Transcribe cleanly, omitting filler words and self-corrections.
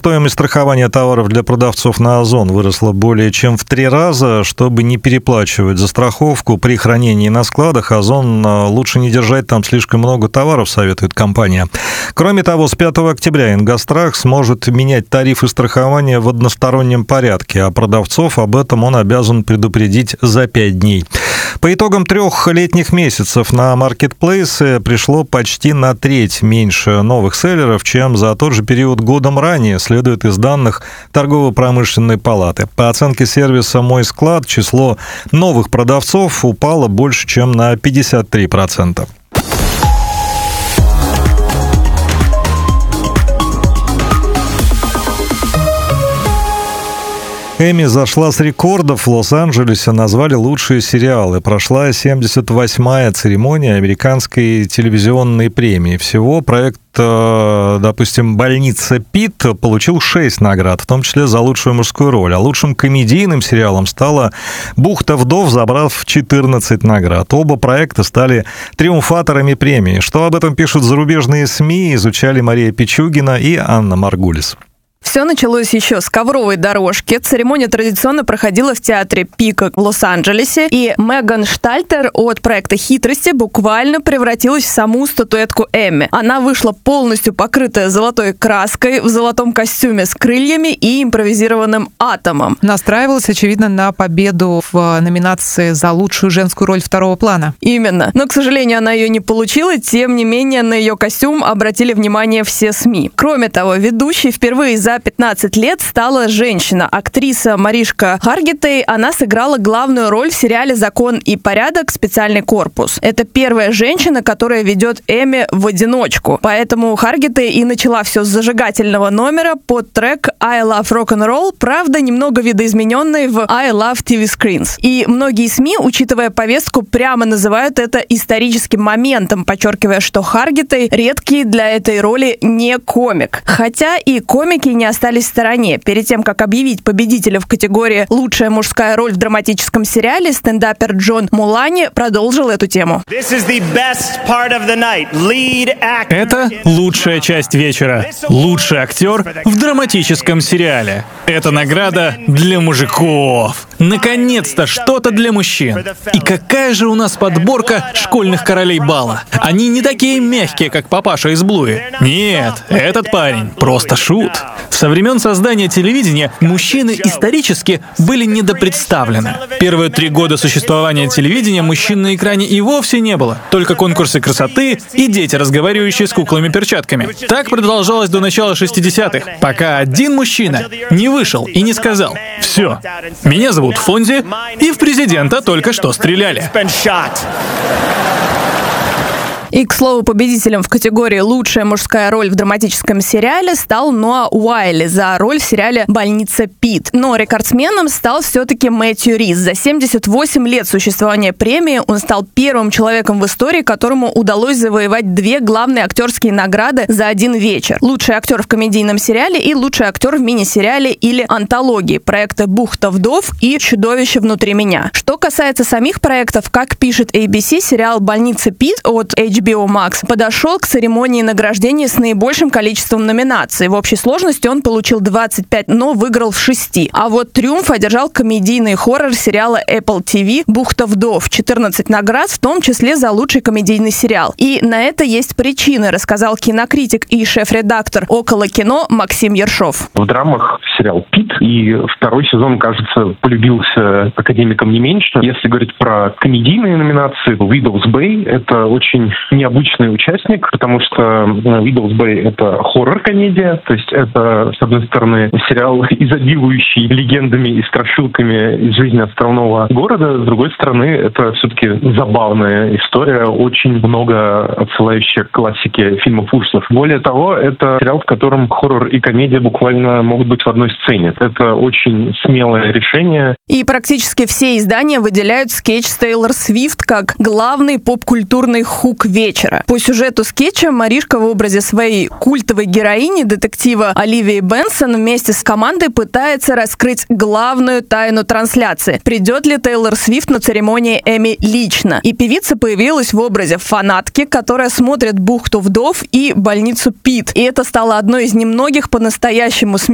стоимость страхования товаров для продавцов на Озон выросла более чем в 3 раза. Чтобы не переплачивать за страховку при хранении на складах, Озон лучше не держать там слишком много товаров, советует компания. Кроме того, с 5 октября Ингосстрах сможет менять тарифы страхования в одностороннем порядке, а продавцов об этом он обязан предупредить за 5 дней. По итогам 3 летних месяцев на маркетплейсы пришло почти на треть меньше новых селлеров, чем за тот же период годом ранее, следует из данных Торгово-промышленной палаты. По оценке сервиса «Мой склад», число новых продавцов упало больше, чем на 53%. Эмми зашла с рекордов. В Лос-Анджелесе назвали лучшие сериалы. Прошла 78-я церемония американской телевизионной премии. Всего проект, допустим, «Больница Пит» получил 6 наград, в том числе за лучшую мужскую роль. А лучшим комедийным сериалом стала «Бухта вдов», забрав 14 наград. Оба проекта стали триумфаторами премии. Что об этом пишут зарубежные СМИ, изучали Мария Пичугина и Анна Маргулис. Все началось еще с ковровой дорожки. Церемония традиционно проходила в театре Пикок в Лос-Анджелесе, и Меган Штальтер от проекта «Хитрости» буквально превратилась в саму статуэтку Эмми. Она вышла полностью покрытая золотой краской, в золотом костюме с крыльями и импровизированным атомом. Настраивалась, очевидно, на победу в номинации за лучшую женскую роль второго плана. Именно. Но, к сожалению, она ее не получила. Тем не менее, на ее костюм обратили внимание все СМИ. Кроме того, ведущей впервые за 15 лет стала женщина. Актриса Маришка Харгитей, она сыграла главную роль в сериале «Закон и порядок. Специальный корпус». Это первая женщина, которая ведет Эмми в одиночку. Поэтому Харгитей и начала все с зажигательного номера под трек «I Love Rock'n'Roll», правда, немного видоизмененный в «I Love TV Screens». И многие СМИ, учитывая повестку, прямо называют это историческим моментом, подчеркивая, что Харгитей редкий для этой роли не комик. Хотя и комики не остались в стороне. Перед тем, как объявить победителя в категории «Лучшая мужская роль в драматическом сериале», стендапер Джон Мулани продолжил эту тему. Это лучшая часть вечера. Лучший актер в драматическом сериале. Это награда для мужиков. Наконец-то что-то для мужчин. И какая же у нас подборка школьных королей бала. Они не такие мягкие, как папаша из Блуи. Нет, этот парень просто шут. Со времен создания телевидения мужчины исторически были недопредставлены. Первые 3 года существования телевидения мужчин на экране и вовсе не было. Только конкурсы красоты и дети, разговаривающие с куклами-перчатками. Так продолжалось до начала 60-х, пока один мужчина не вышел и не сказал: «Все, меня зовут Фонзи, и в президента только что стреляли». И, к слову, победителем в категории «Лучшая мужская роль в драматическом сериале» стал Ноа Уайли за роль в сериале «Больница Пит». Но рекордсменом стал все-таки Мэтью Рис. За 78 лет существования премии он стал первым человеком в истории, которому удалось завоевать 2 главные актерские награды за один вечер. Лучший актер в комедийном сериале и лучший актер в мини-сериале или антологии проекта «Бухта вдов» и «Чудовище внутри меня». Что касается самих проектов, как пишет ABC, сериал «Больница Пит» от HBO Max подошел к церемонии награждения с наибольшим количеством номинаций. В общей сложности он получил 25, но выиграл в 6. А вот триумф одержал комедийный хоррор сериала Apple TV «Бухта вдов». 14 наград, в том числе за лучший комедийный сериал. И на это есть причины, рассказал кинокритик и шеф-редактор «Около кино» Максим Ершов. В драмах сериал «Пит», и 2-й сезон, кажется, полюбился академикам не меньше. Если говорить про комедийные номинации, Widow's Bay — это очень необычный участник, потому что Widow's Bay — это хоррор-комедия, то есть это, с одной стороны, сериал, изобилующий легендами и страшилками из жизни островного города, с другой стороны, это все-таки забавная история, очень много отсылающая к классике фильмов ужасов. Более того, это сериал, в котором хоррор и комедия буквально могут быть в одной сцене. Это очень смелое решение. И практически все издания выделяют скетч с Тейлор Свифт как главный поп-культурный хук вечера. По сюжету скетча Маришка в образе своей культовой героини, детектива Оливии Бенсон, вместе с командой пытается раскрыть главную тайну трансляции. Придет ли Тейлор Свифт на церемонии Эмми лично? И певица появилась в образе фанатки, которая смотрит «Бухту вдов» и «Больницу Пит». И это стало одной из немногих по-настоящему